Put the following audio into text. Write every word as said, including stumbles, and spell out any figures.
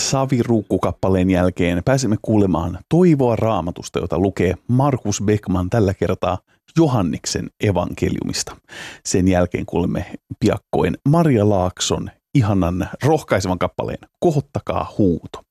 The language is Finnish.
Saviruukkukappaleen jälkeen pääsemme kuulemaan toivoa Raamatusta, jota lukee Markus Beckman tällä kertaa Johanneksen evankeliumista. Sen jälkeen kuulemme piakkoin Maria Laakson ihanan rohkaisevan kappaleen Kohottakaa huuto.